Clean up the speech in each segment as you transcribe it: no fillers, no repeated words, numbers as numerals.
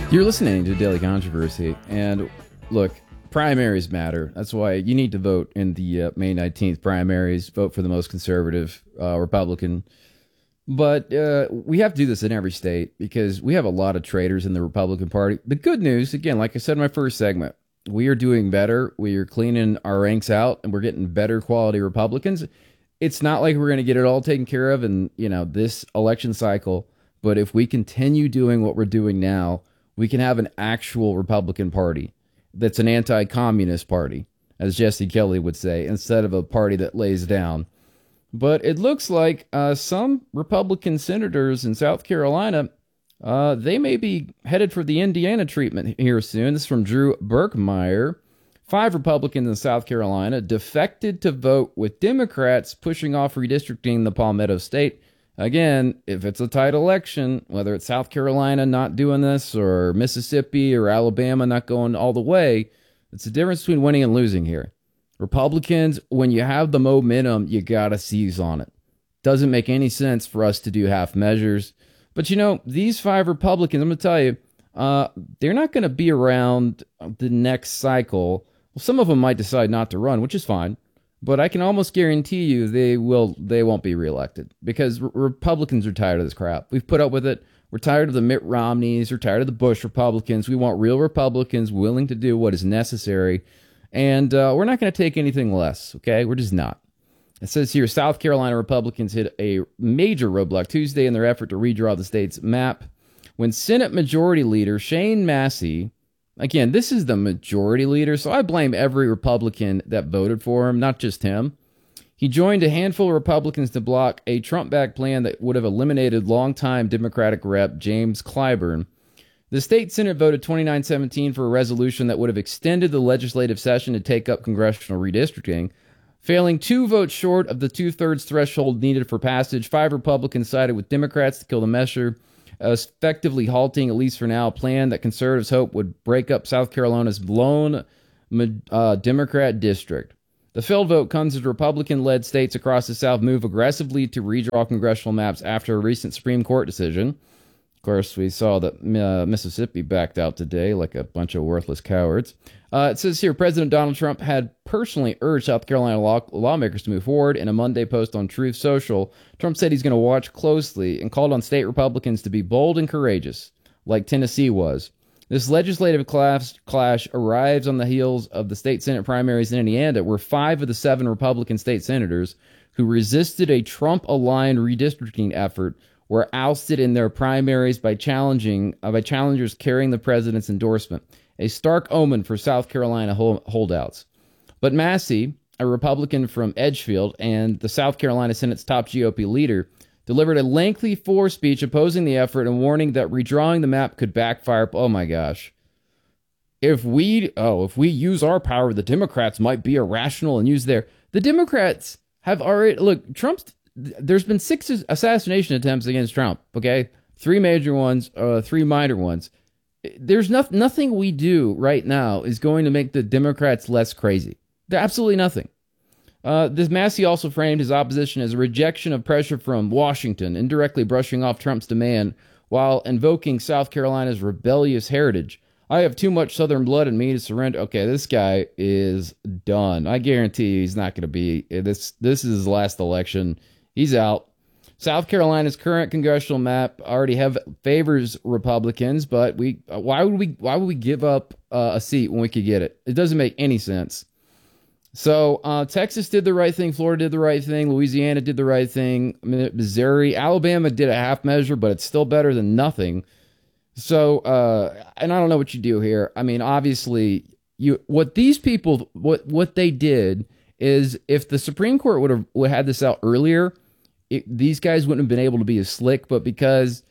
You're listening to Daily Controversy, and look, primaries matter. That's why you need to vote in the May 19th primaries. Vote for the most conservative Republican. But we have to do this in every state because we have a lot of traitors in the Republican Party. The good news, again, like I said in my first segment, we are doing better. We are cleaning our ranks out, and we're getting better quality Republicans. It's not like we're going to get it all taken care of in, this election cycle. But if we continue doing what we're doing now, we can have an actual Republican Party that's an anti-communist party, as Jesse Kelly would say, instead of a party that lays down. But it looks like some Republican senators in South Carolina, they may be headed for the Indiana treatment here soon. This is from Drew Berkmeyer. 5 Republicans in South Carolina defected to vote with Democrats pushing off redistricting in the Palmetto State. Again, if it's a tight election, whether it's South Carolina not doing this or Mississippi or Alabama not going all the way, it's the difference between winning and losing here. Republicans, when you have the momentum, you got to seize on it. Doesn't make any sense for us to do half measures. But, these 5 Republicans, I'm going to tell you, they're not going to be around the next cycle. Well, some of them might decide not to run, which is fine. But I can almost guarantee you they won't be reelected because Republicans are tired of this crap. We've put up with it. We're tired of the Mitt Romneys. We're tired of the Bush Republicans. We want real Republicans willing to do what is necessary. And we're not going to take anything less, okay? We're just not. It says here, South Carolina Republicans hit a major roadblock Tuesday in their effort to redraw the state's map when Senate Majority Leader Shane Massey, again, this is the majority leader, so I blame every Republican that voted for him, not just him. He joined a handful of Republicans to block a Trump-backed plan that would have eliminated longtime Democratic Rep. James Clyburn. The state Senate voted 29-17 for a resolution that would have extended the legislative session to take up congressional redistricting. Failing 2 votes short of the 2/3 threshold needed for passage, 5 Republicans sided with Democrats to kill the measure, effectively halting, at least for now, a plan that conservatives hope would break up South Carolina's lone Democrat district. The failed vote comes as Republican-led states across the South move aggressively to redraw congressional maps after a recent Supreme Court decision. Of course, we saw that Mississippi backed out today like a bunch of worthless cowards. It says here, President Donald Trump had personally urged South Carolina lawmakers to move forward. In a Monday post on Truth Social, Trump said he's going to watch closely and called on state Republicans to be bold and courageous, like Tennessee was. This legislative clash arrives on the heels of the state Senate primaries in Indiana, where 5 of the 7 Republican state senators who resisted a Trump-aligned redistricting effort were ousted in their primaries by challengers carrying the president's endorsement, a stark omen for South Carolina holdouts. But Massey, a Republican from Edgefield and the South Carolina Senate's top GOP leader, delivered a lengthy floor speech opposing the effort and warning that redrawing the map could backfire. Oh my gosh. If we use our power, the Democrats might be irrational and use the Democrats have already, look, there's been 6 assassination attempts against Trump, okay? 3 major ones, 3 minor ones. There's nothing we do right now is going to make the Democrats less crazy. They're absolutely nothing. This Massey also framed his opposition as a rejection of pressure from Washington, indirectly brushing off Trump's demand while invoking South Carolina's rebellious heritage. I have too much Southern blood in me to surrender. Okay, this guy is done. I guarantee he's not going to be. This is his last election. He's out. South Carolina's current congressional map already favors Republicans, but why would we give up a seat when we could get it? It doesn't make any sense. So Texas did the right thing, Florida did the right thing, Louisiana did the right thing, Missouri, Alabama did a half measure, but it's still better than nothing. So and I don't know what you do here. I mean, obviously, what these people what they did is if the Supreme Court would have had this out earlier, these guys wouldn't have been able to be as slick, but because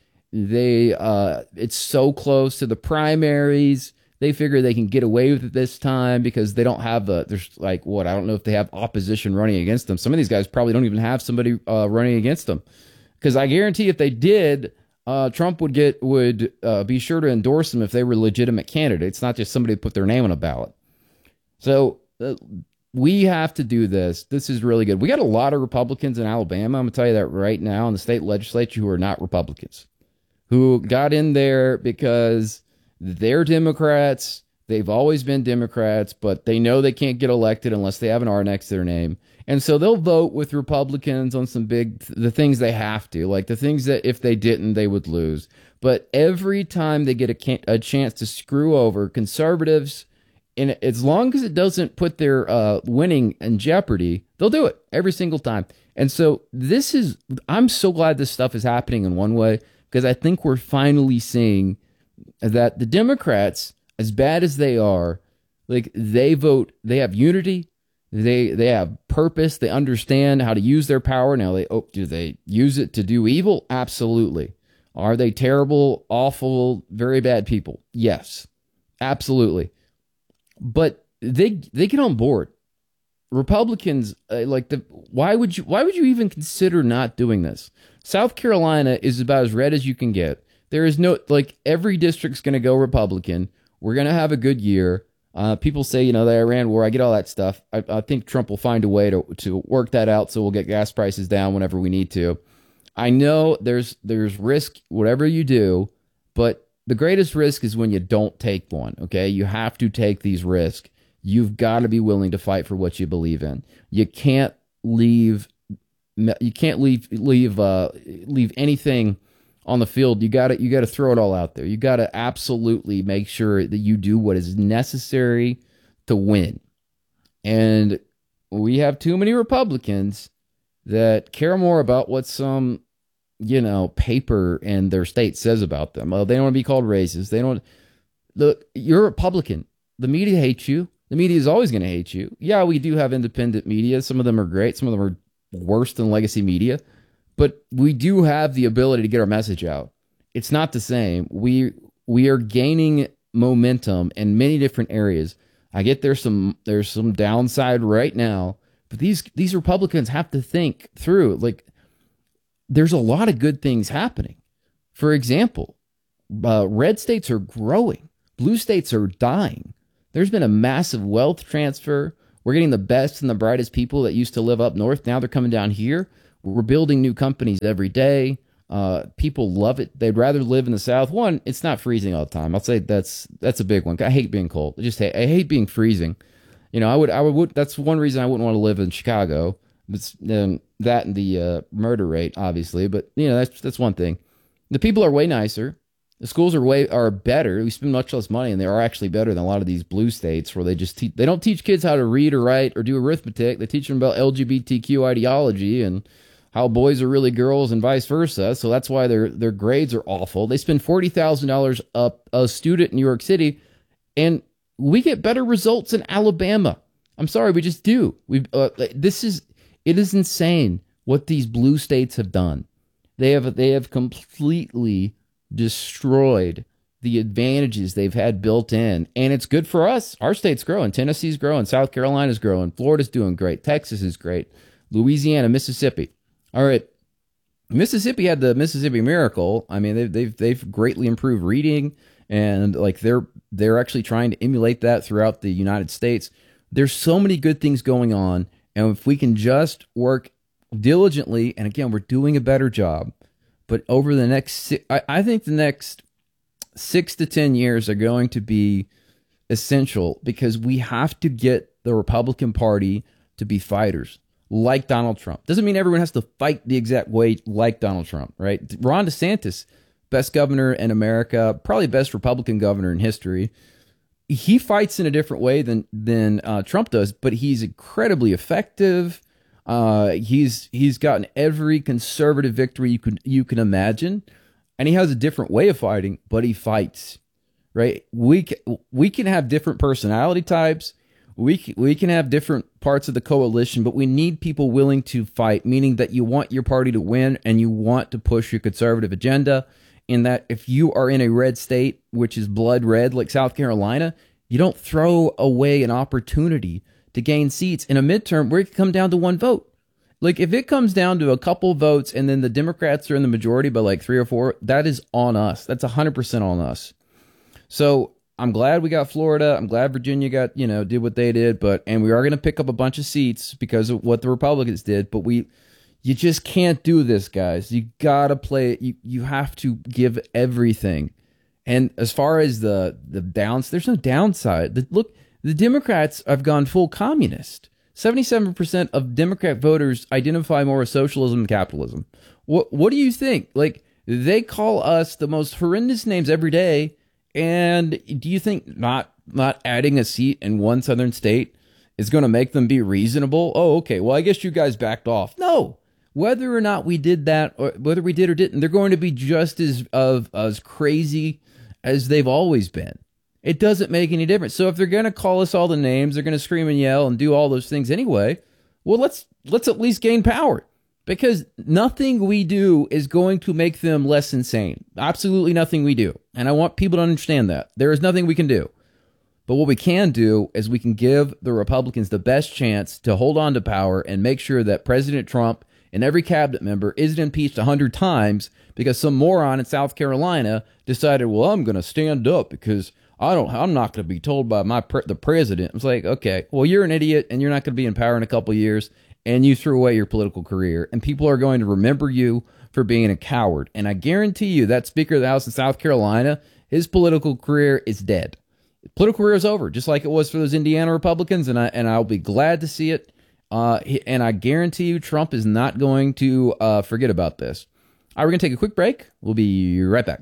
it's so close to the primaries, they figure they can get away with it this time because they don't have I don't know if they have opposition running against them. Some of these guys probably don't even have somebody running against them. Because I guarantee if they did, Trump would be sure to endorse them if they were legitimate candidates, not just somebody who put their name on a ballot. So we have to do this. This is really good. We got a lot of Republicans in Alabama. I'm going to tell you that right now in the state legislature who are not Republicans, who got in there because They're Democrats. They've always been Democrats, but they know they can't get elected unless they have an R next to their name. And so they'll vote with Republicans on the things they have to, like the things that if they didn't, they would lose. But every time they get a chance to screw over conservatives, and as long as it doesn't put their winning in jeopardy, they'll do it every single time. And so I'm so glad this stuff is happening in one way, because I think we're finally seeing that the Democrats, as bad as they are, like they have unity, they have purpose, they understand how to use their power. Now do they use it to do evil? Absolutely. Are they terrible, awful, very bad people? Yes, absolutely. But they get on board. Republicans why would you even consider not doing this? South Carolina is about as red as you can get. There is no, every district's going to go Republican. We're going to have a good year. People say, the Iran war, I get all that stuff. I think Trump will find a way to work that out, so we'll get gas prices down whenever we need to. I know there's risk, whatever you do, but the greatest risk is when you don't take one, okay? You have to take these risks. You've got to be willing to fight for what you believe in. You can't leave anything on the field. You got to throw it all out there. You got to absolutely make sure that you do what is necessary to win. And we have too many Republicans that care more about what some, paper in their state says about them. Well, they don't want to be called racist. You're a Republican. The media hates you. The media is always going to hate you. Yeah, we do have independent media. Some of them are great. Some of them are worse than legacy media. But we do have the ability to get our message out. It's not the same. We are gaining momentum in many different areas. I get there's some downside right now, but these Republicans have to think through. There's a lot of good things happening. For example, red states are growing. Blue states are dying. There's been a massive wealth transfer. We're getting the best and the brightest people that used to live up north. Now they're coming down here. We're building new companies every day. People love it. They'd rather live in the South. One, it's not freezing all the time. I'll say that's a big one. I hate being cold. I hate being freezing. I would. That's one reason I wouldn't want to live in Chicago. It's that and the murder rate, obviously. But that's one thing. The people are way nicer. The schools are better. We spend much less money, and they are actually better than a lot of these blue states where they don't teach kids how to read or write or do arithmetic. They teach them about LGBTQ ideology and how boys are really girls and vice versa. So that's why their grades are awful. They spend $40,000 a student in New York City, and we get better results in Alabama. I'm sorry, we just do. It is insane what these blue states have done. They have completely destroyed the advantages they've had built in, and it's good for us. Our state's growing. Tennessee's growing. South Carolina's growing. Florida's doing great. Texas is great. Louisiana, Mississippi. All right. Mississippi had the Mississippi Miracle. I mean, they've greatly improved reading, and they're actually trying to emulate that throughout the United States. There's so many good things going on, and if we can just work diligently, and again, we're doing a better job. But over the I think the next 6 to 10 years are going to be essential, because we have to get the Republican Party to be fighters like Donald Trump. Doesn't mean everyone has to fight the exact way like Donald Trump, right? Ron DeSantis, best governor in America, probably best Republican governor in history. He fights in a different way than Trump does, but he's incredibly effective. He's gotten every conservative victory you can imagine, and he has a different way of fighting, but he fights, right? We can have different personality types. We can have different parts of the coalition, but we need people willing to fight, meaning that you want your party to win and you want to push your conservative agenda. In that, if you are in a red state, which is blood red, like South Carolina, you don't throw away an opportunity to gain seats in a midterm where it can come down to one vote. Like, if it comes down to a couple votes and then the Democrats are in the majority by like 3 or 4, that is on us. That's 100% on us. So I'm glad we got Florida. I'm glad Virginia got, did what they did. And we are going to pick up a bunch of seats because of what the Republicans did. But you just can't do this, guys. You got to play it. You have to give everything. And as far as the there's no downside. Look, the Democrats have gone full communist. 77% of Democrat voters identify more with socialism than capitalism. What do you think? Like, they call us the most horrendous names every day. And do you think not adding a seat in one southern state is going to make them be reasonable? Oh, okay. Well, I guess you guys backed off. No. Whether or not we did that, or whether we did or didn't, they're going to be just as crazy as they've always been. It doesn't make any difference. So if they're going to call us all the names, they're going to scream and yell and do all those things anyway. Well, let's at least gain power, because nothing we do is going to make them less insane. Absolutely nothing we do. And I want people to understand that. There is nothing we can do. But what we can do is we can give the Republicans the best chance to hold on to power and make sure that President Trump and every cabinet member isn't impeached 100 times because some moron in South Carolina decided, well, I'm going to stand up because I'm not going to be told by the president. It's like, okay, well, you're an idiot and you're not going to be in power in a couple of years, and you threw away your political career, and people are going to remember you for being a coward. And I guarantee you that Speaker of the House in South Carolina, his political career is dead. Political career is over, just like it was for those Indiana Republicans, and I'll be glad to see it. And I guarantee you Trump is not going to forget about this. All right, we're going to take a quick break. We'll be right back.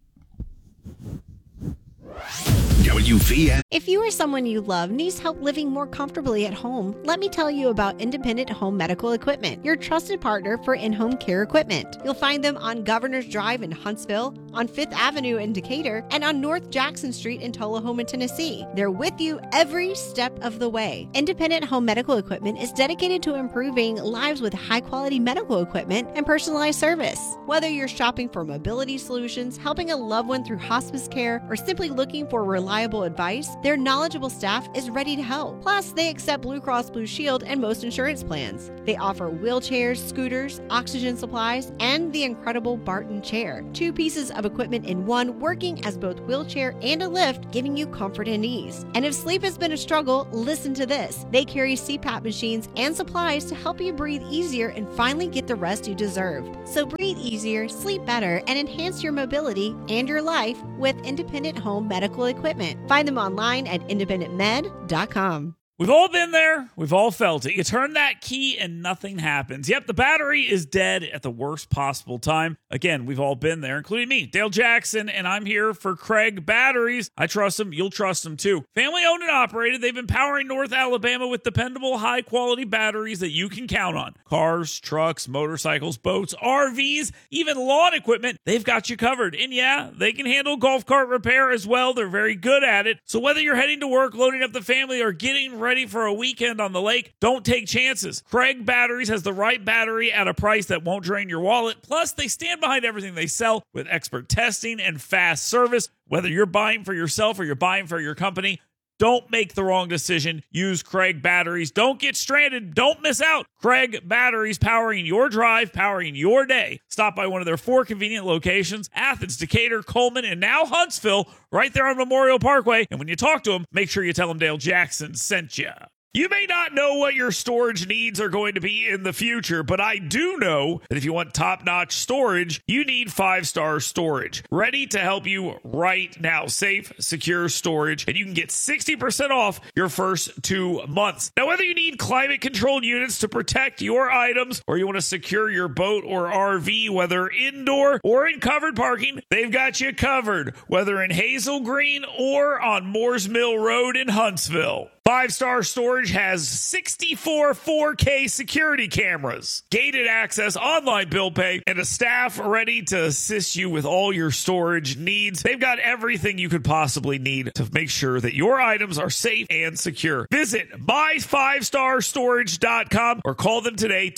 WVN. If you or someone you love needs help living more comfortably at home, let me tell you about Independent Home Medical Equipment, your trusted partner for in-home care equipment. You'll find them on Governor's Drive in Huntsville, on 5th Avenue in Decatur, and on North Jackson Street in Tullahoma, Tennessee. They're with you every step of the way. Independent Home Medical Equipment is dedicated to improving lives with high-quality medical equipment and personalized service. Whether you're shopping for mobility solutions, helping a loved one through hospice care, or simply looking for reliable advice, their knowledgeable staff is ready to help. Plus, they accept Blue Cross Blue Shield and most insurance plans. They offer wheelchairs, scooters, oxygen supplies, and the incredible Barton chair. 2 pieces of equipment in one, working as both wheelchair and a lift, giving you comfort and ease. And if sleep has been a struggle, listen to this. They carry CPAP machines and supplies to help you breathe easier and finally get the rest you deserve. So breathe easier, sleep better, and enhance your mobility and your life with Independent Home Medical Equipment. Find them online at independentmed.com. We've all been there. We've all felt it. You turn that key and nothing happens. Yep, the battery is dead at the worst possible time. Again, we've all been there, including me, Dale Jackson, and I'm here for Craig Batteries. I trust them. You'll trust them too. Family owned and operated. They've been powering North Alabama with dependable, high-quality batteries that you can count on. Cars, trucks, motorcycles, boats, RVs, even lawn equipment. They've got you covered. And yeah, they can handle golf cart repair as well. They're very good at it. So whether you're heading to work, loading up the family, or getting ready for a weekend on the lake, don't take chances. Craig Batteries has the right battery at a price that won't drain your wallet. Plus, they stand behind everything they sell with expert testing and fast service. Whether you're buying for yourself or you're buying for your company, don't make the wrong decision. Use Craig Batteries. Don't get stranded. Don't miss out. Craig Batteries, powering your drive, powering your day. Stop by one of their 4 convenient locations: Athens, Decatur, Coleman, and now Huntsville, right there on Memorial Parkway. And when you talk to them, make sure you tell them Dale Jackson sent you. You may not know what your storage needs are going to be in the future, but I do know that if you want top-notch storage, you need 5-Star Storage. Ready to help you right now. Safe, secure storage, and you can get 60% off your first 2 months. Now, whether you need climate-controlled units to protect your items, or you want to secure your boat or RV, whether indoor or in covered parking, they've got you covered, whether in Hazel Green or on Moores Mill Road in Huntsville. 5-Star Storage has 64 4K security cameras, gated access, online bill pay, and a staff ready to assist you with all your storage needs. They've got everything you could possibly need to make sure that your items are safe and secure. Visit my5starstorage.com or call them today,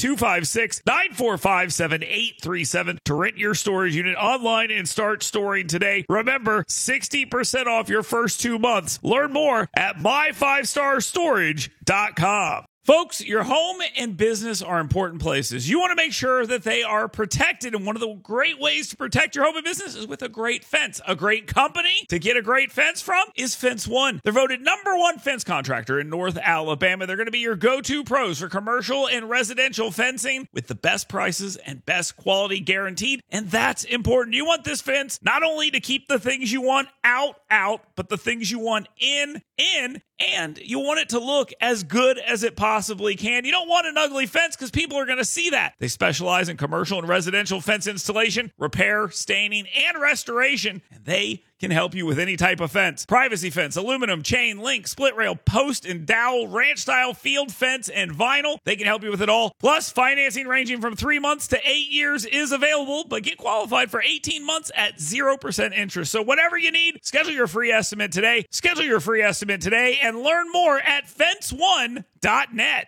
256-945-7837, to rent your storage unit online and start storing today. Remember, 60% off your first 2 months. Learn more at my5starstorage.com. Folks, your home and business are important places. You want to make sure that they are protected, and one of the great ways to protect your home and business is with a great fence. A great company to get a great fence from is Fence One. They're voted #1 fence contractor in North Alabama. They're going to be your go-to pros for commercial and residential fencing with the best prices and best quality guaranteed, and that's important. You want this fence not only to keep the things you want out, but the things you want in, and you want it to look as good as it possibly can. You don't want an ugly fence because people are going to see that. They specialize in commercial and residential fence installation, repair, staining, and restoration, and they can help you with any type of fence. Privacy fence, aluminum, chain, link, split rail, post and dowel, ranch style, field fence, and vinyl. They can help you with it all. Plus, financing ranging from 3 months to 8 years is available, but get qualified for 18 months at 0% interest. So whatever you need, schedule your free estimate today. Schedule your free estimate today and learn more at fence1.net.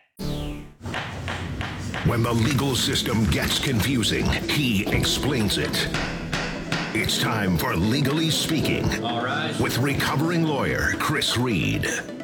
When the legal system gets confusing, he explains it. It's time for Legally Speaking with recovering lawyer Chris Reed.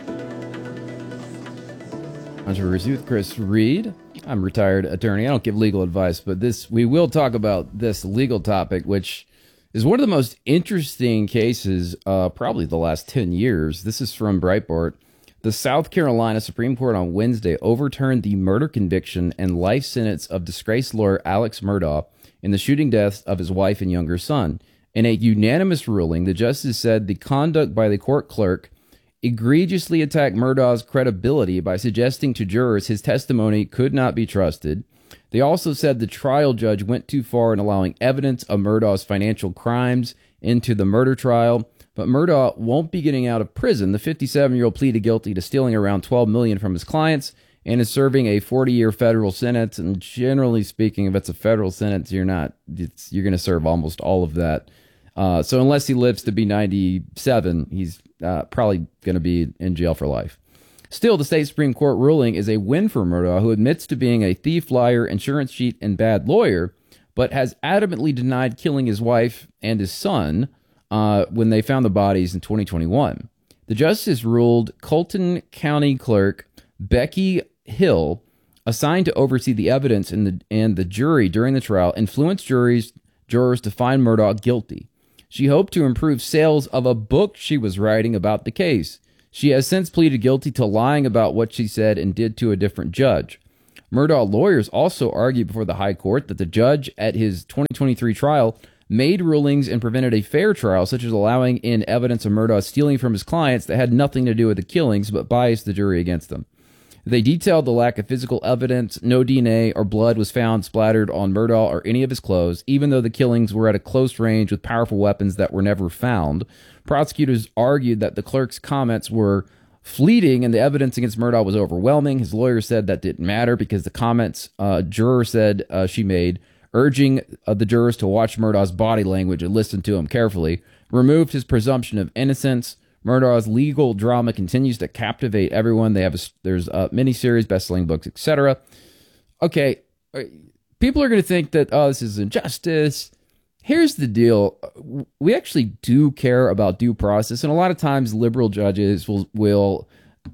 Controversy with Chris Reed. I'm a retired attorney. I don't give legal advice, but we will talk about this legal topic, which is one of the most interesting cases, probably the last 10 years. This is from Breitbart. The South Carolina Supreme Court on Wednesday overturned the murder conviction and life sentence of disgraced lawyer Alex Murdaugh in the shooting deaths of his wife and younger son. In a unanimous ruling, the justice said the conduct by the court clerk egregiously attacked Murdaugh's credibility by suggesting to jurors his testimony could not be trusted. They also said the trial judge went too far in allowing evidence of Murdaugh's financial crimes into the murder trial. But Murdaugh won't be getting out of prison. The 57-year-old pleaded guilty to stealing around $12 million from his clients and is serving a 40-year federal sentence. And generally speaking, if it's a federal sentence, you're going to serve almost all of that. So unless he lives to be 97, he's probably going to be in jail for life. Still, the state Supreme Court ruling is a win for Murdaugh, who admits to being a thief, liar, insurance cheat, and bad lawyer, but has adamantly denied killing his wife and his son when they found the bodies in 2021. The justice ruled Colton County Clerk Becky Hill, assigned to oversee the evidence and the jury during the trial, influenced jurors to find Murdaugh guilty. She hoped to improve sales of a book she was writing about the case. She has since pleaded guilty to lying about what she said and did to a different judge. Murdaugh lawyers also argued before the High Court that the judge at his 2023 trial made rulings and prevented a fair trial, such as allowing in evidence of Murdaugh stealing from his clients that had nothing to do with the killings, but biased the jury against them. They detailed the lack of physical evidence. No DNA or blood was found splattered on Murdaugh or any of his clothes, even though the killings were at a close range with powerful weapons that were never found. Prosecutors argued that the clerk's comments were fleeting and the evidence against Murdaugh was overwhelming. His lawyer said that didn't matter because the comments juror said she made, urging the jurors to watch Murdaugh's body language and listen to him carefully, removed his presumption of innocence. Murdaugh's legal drama continues to captivate everyone. There's a miniseries, best-selling books, etc. Okay, people are going to think that, this is injustice. Here's the deal. We actually do care about due process, and a lot of times liberal judges will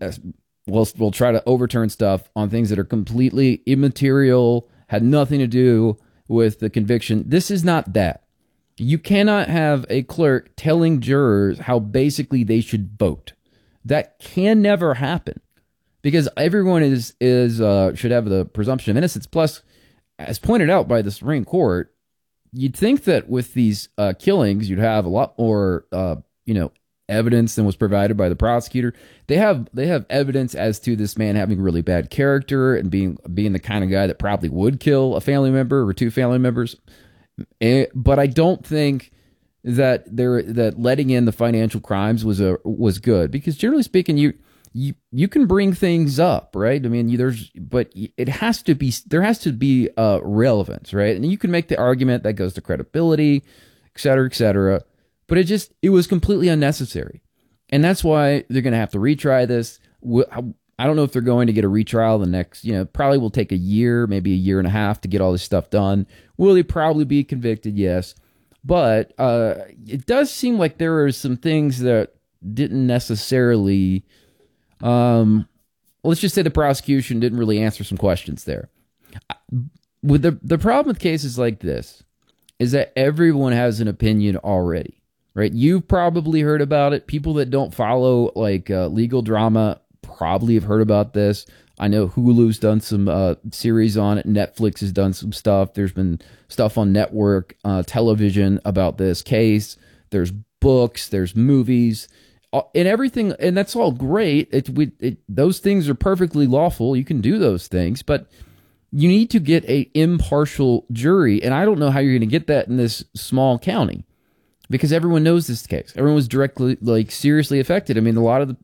try to overturn stuff on things that are completely immaterial, had nothing to do with the conviction. This is not that. You cannot have a clerk telling jurors how basically they should vote. That can never happen because everyone should have the presumption of innocence. Plus, as pointed out by the Supreme Court, you'd think that with these killings, you'd have a lot more, evidence than was provided by the prosecutor. They have evidence as to this man having really bad character and being the kind of guy that probably would kill a family member or two family members. But I don't think that letting in the financial crimes was good, because generally speaking, you can bring things up, right? I mean, there has to be relevance, right? And you can make the argument that goes to credibility, et cetera, but it was completely unnecessary, and that's why they're going to have to retry this. I don't know if they're going to get a retrial the next, probably will take a year, maybe a year and a half to get all this stuff done. Will he probably be convicted? Yes. But it does seem like there are some things that didn't necessarily let's just say the prosecution didn't really answer some questions there. With the problem with cases like this is that everyone has an opinion already, right? You've probably heard about it. People that don't follow like legal drama probably have heard about this. I know Hulu's done some series on it. Netflix has done some stuff. There's been stuff on network television about this case. There's books, there's movies, and everything, and that's all great. Those things are perfectly lawful. You can do those things, but you need to get an impartial jury, and I don't know how you're going to get that in this small county because everyone knows this case. Everyone was directly, like, seriously affected. I mean, a lot of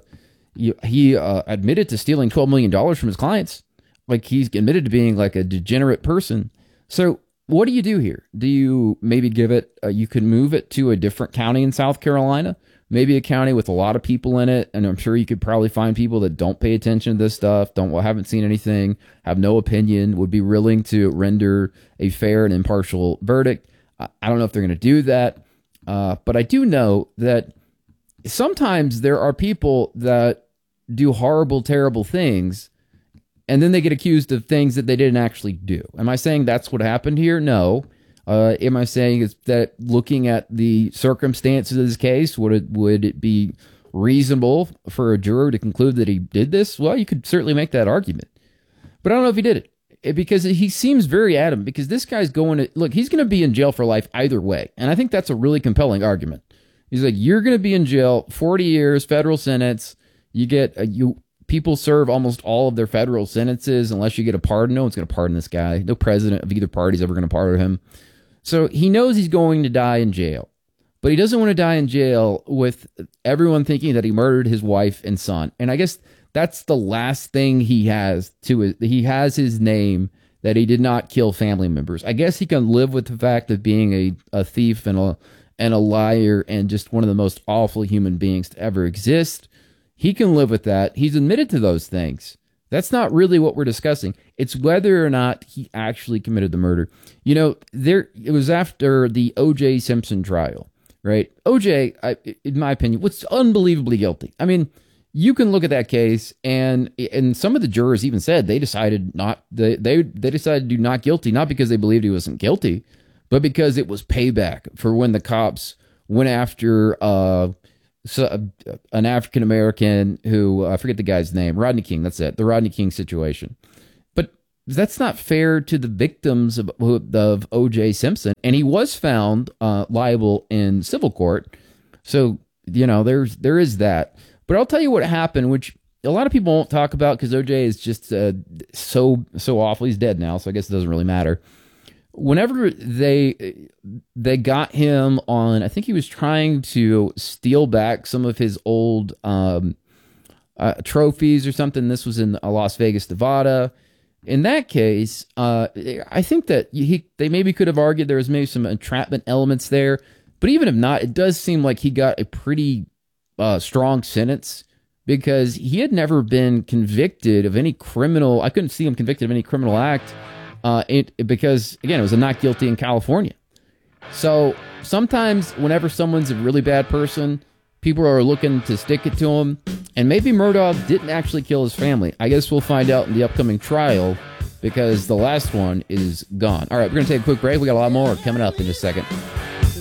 he admitted to stealing $12 million from his clients. Like, he's admitted to being like a degenerate person. So what do you do here? Do you maybe give it, you could move it to a different county in South Carolina, maybe a county with a lot of people in it. And I'm sure you could probably find people that don't pay attention to this stuff, haven't seen anything, have no opinion, would be willing to render a fair and impartial verdict. I don't know if they're going to do that. But I do know that sometimes there are people that do horrible, terrible things, and then they get accused of things that they didn't actually do. Am I saying that's what happened here? No. Am I saying is that looking at the circumstances of this case, would it be reasonable for a juror to conclude that he did this? Well, you could certainly make that argument. But I don't know if he did it because he seems very adamant, because this guy's going to, look, he's going to be in jail for life either way. And I think that's a really compelling argument. He's like, you're going to be in jail 40 years, federal sentence. You get, people serve almost all of their federal sentences unless you get a pardon. No one's going to pardon this guy. No president of either party is ever going to pardon him. So he knows he's going to die in jail, but he doesn't want to die in jail with everyone thinking that he murdered his wife and son. And I guess that's the last thing he has he has his name that he did not kill family members. I guess he can live with the fact of being a thief and a liar and just one of the most awful human beings to ever exist. He can live with that. He's admitted to those things. That's not really what we're discussing. It's whether or not he actually committed the murder. You know, it was after the O.J. Simpson trial, right? O.J., in my opinion, was unbelievably guilty. I mean, you can look at that case, and some of the jurors even said they decided they decided to do not guilty, not because they believed he wasn't guilty, but because it was payback for when the cops went after an African American who, I forget the guy's name, Rodney King. That's it, the Rodney King situation. But that's not fair to the victims of O.J. Simpson, and he was found liable in civil court. So there is that. But I'll tell you what happened, which a lot of people won't talk about because O.J. is just so awful. He's dead now, so I guess it doesn't really matter. Whenever they got him on, I think he was trying to steal back some of his old trophies or something. This was in Las Vegas, Nevada. In that case, I think that they maybe could have argued there was maybe some entrapment elements there. But even if not, it does seem like he got a pretty strong sentence because he had never been convicted of any criminal. I couldn't see him convicted of any criminal act. Because, again, it was a not guilty in California. So sometimes whenever someone's a really bad person, people are looking to stick it to him. And maybe Murdaugh didn't actually kill his family. I guess we'll find out in the upcoming trial because the last one is gone. All right, we're going to take a quick break. We got a lot more coming up in just a second.